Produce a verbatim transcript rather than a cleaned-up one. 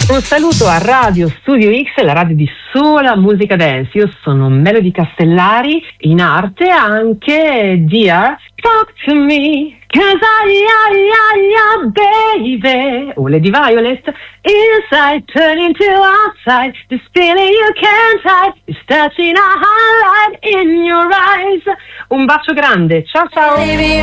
Un saluto a Radio Studio X, la radio di sola musica dance. Io sono Melody Castellari, in arte anche Dear Talk to Me, cause I, I, I, I, baby. Oh, Lady Violet. Inside, turn into outside, this feeling you can't hide, is touching a highlight in your eyes. Un bacio grande, ciao ciao.